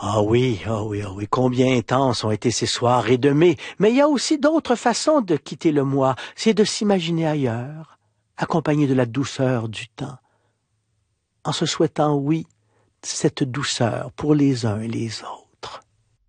Ah oui, ah oui, ah oui, combien intenses ont été ces soirées de mai. Mais il y a aussi d'autres façons de quitter le mois. C'est de s'imaginer ailleurs, accompagné de la douceur du temps, en se souhaitant, oui, cette douceur pour les uns et les autres.